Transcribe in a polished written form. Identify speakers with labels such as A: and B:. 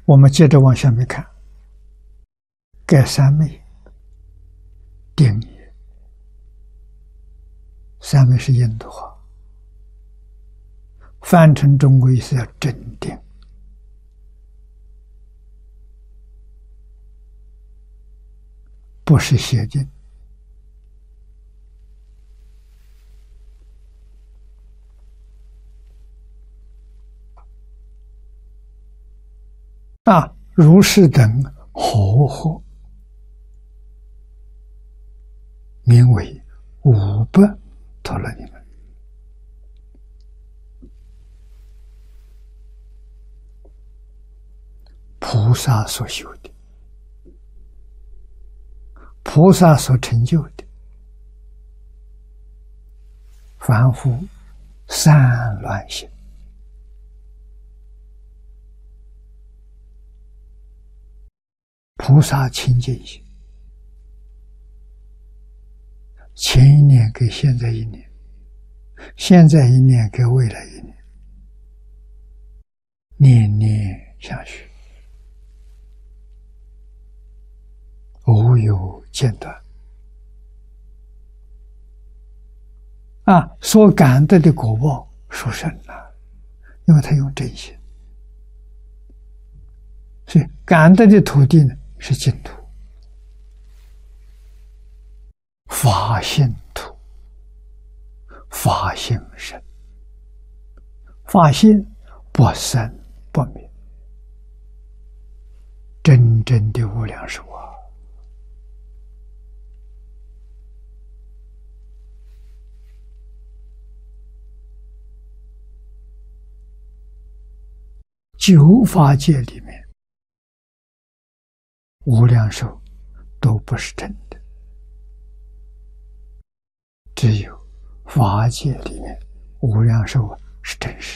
A: 我们接着往下面看，盖三昧定也。三昧是印度话，翻成中国意思叫真定。不是邪定。如是等合，名为五百陀罗尼门。菩萨所修的，菩萨所成就的，凡夫散乱心，菩萨清净心，前一念跟现在一念，现在一念跟未来一念，念念相续，无有间断。所感得的果报殊胜了，因为他用真心，所以感得的土地呢是净土，法性土，法性身，法性不生不灭，真正的无量寿啊！九法界里面，无量寿都不是真的，只有法界里面无量寿是真实。